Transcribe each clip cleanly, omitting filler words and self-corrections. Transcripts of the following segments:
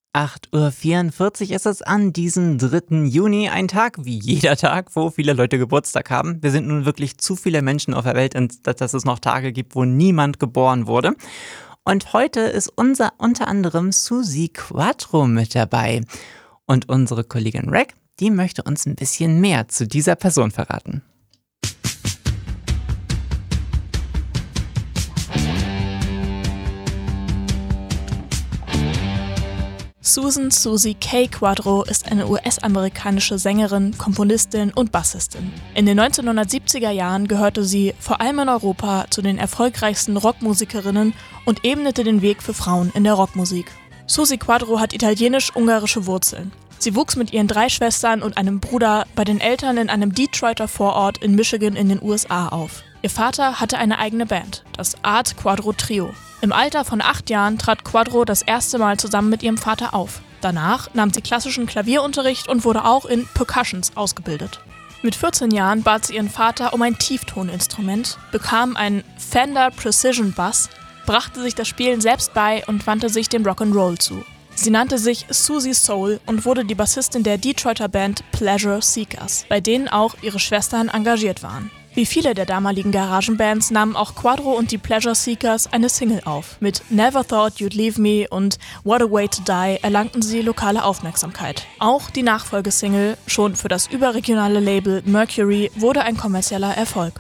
8:44 Uhr ist es an diesem 3. Juni, ein Tag wie jeder Tag, wo viele Leute Geburtstag haben. Wir sind nun wirklich zu viele Menschen auf der Welt, dass es noch Tage gibt, wo niemand geboren wurde. Und heute ist unter anderem Suzi Quatro mit dabei. Und unsere Kollegin Reg, die möchte uns ein bisschen mehr zu dieser Person verraten. Susan Suzi K. Quatro ist eine US-amerikanische Sängerin, Komponistin und Bassistin. In den 1970er Jahren gehörte sie, vor allem in Europa, zu den erfolgreichsten Rockmusikerinnen und ebnete den Weg für Frauen in der Rockmusik. Suzi Quatro hat italienisch-ungarische Wurzeln. Sie wuchs mit ihren 3 Schwestern und einem Bruder bei den Eltern in einem Detroiter Vorort in Michigan in den USA auf. Ihr Vater hatte eine eigene Band, das Art Quadro Trio. Im Alter von 8 Jahren trat Quatro das erste Mal zusammen mit ihrem Vater auf. Danach nahm sie klassischen Klavierunterricht und wurde auch in Percussions ausgebildet. Mit 14 Jahren bat sie ihren Vater um ein Tieftoninstrument, bekam einen Fender Precision Bass, brachte sich das Spielen selbst bei und wandte sich dem Rock'n'Roll zu. Sie nannte sich Suzi Soul und wurde die Bassistin der Detroiter Band Pleasure Seekers, bei denen auch ihre Schwestern engagiert waren. Wie viele der damaligen Garagenbands nahmen auch Quatro und die Pleasure Seekers eine Single auf. Mit Never Thought You'd Leave Me und What a Way to Die erlangten sie lokale Aufmerksamkeit. Auch die Nachfolgesingle, schon für das überregionale Label Mercury, wurde ein kommerzieller Erfolg.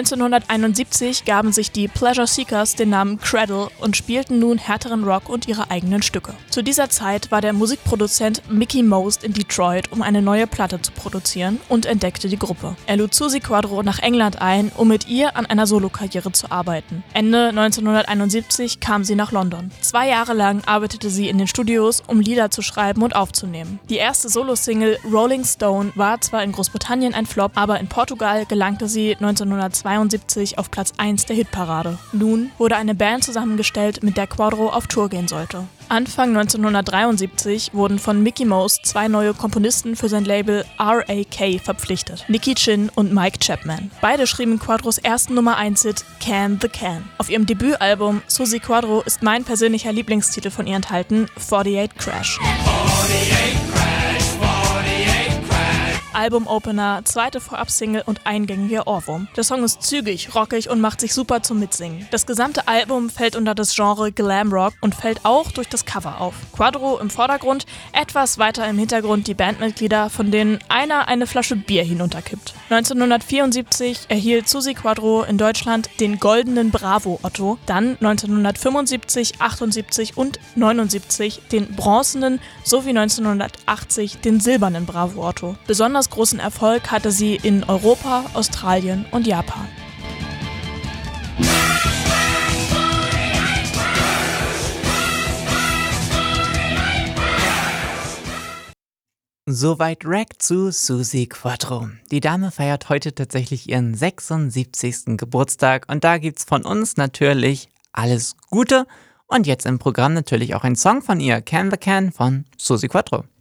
1971 gaben sich die Pleasure Seekers den Namen Cradle und spielten nun härteren Rock und ihre eigenen Stücke. Zu dieser Zeit war der Musikproduzent Mickey Most in Detroit, um eine neue Platte zu produzieren, und entdeckte die Gruppe. Er lud Suzi Quatro nach England ein, um mit ihr an einer Solokarriere zu arbeiten. Ende 1971 kam sie nach London. 2 Jahre lang arbeitete sie in den Studios, um Lieder zu schreiben und aufzunehmen. Die erste Solosingle Rolling Stone war zwar in Großbritannien ein Flop, aber in Portugal gelangte sie 1972 auf Platz 1 der Hitparade. Nun wurde eine Band zusammengestellt, mit der Quatro auf Tour gehen sollte. Anfang 1973 wurden von Mickey Most 2 neue Komponisten für sein Label RAK verpflichtet, Nicky Chinn und Mike Chapman. Beide schrieben Quatros ersten Nummer-1-Hit Can the Can. Auf ihrem Debütalbum Suzi Quatro ist mein persönlicher Lieblingstitel von ihr enthalten, 48 Crash. 48 Albumopener, zweite Vorab-Single und eingängiger Ohrwurm. Der Song ist zügig, rockig und macht sich super zum Mitsingen. Das gesamte Album fällt unter das Genre Glam Rock und fällt auch durch das Cover auf. Quatro im Vordergrund, etwas weiter im Hintergrund die Bandmitglieder, von denen einer eine Flasche Bier hinunterkippt. 1974 erhielt Suzi Quatro in Deutschland den Goldenen Bravo Otto, dann 1975, 78 und 79 den Bronzenen sowie 1980 den Silbernen Bravo Otto. Besonders großen Erfolg hatte sie in Europa, Australien und Japan. Soweit Reg zu Suzi Quatro. Die Dame feiert heute tatsächlich ihren 76. Geburtstag und da gibt's von uns natürlich alles Gute und jetzt im Programm natürlich auch ein Song von ihr, Can the Can von Suzi Quatro.